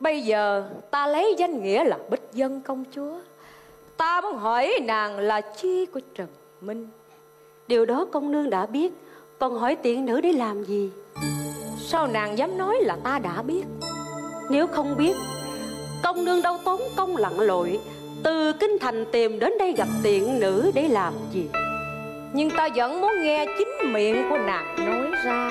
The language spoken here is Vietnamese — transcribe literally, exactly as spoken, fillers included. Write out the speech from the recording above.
Bây giờ ta lấy danh nghĩa là Bích Vân công chúa. Ta muốn hỏi nàng là chi của Trần Minh. Điều đó công nương đã biết, còn hỏi tiện nữ để làm gì? Sao nàng dám nói là ta đã biết? Nếu không biết, công nương đâu tốn công lặn lội từ kinh thành tìm đến đây gặp tiện nữ để làm gì? Nhưng ta vẫn muốn nghe chính miệng của nàng nói ra.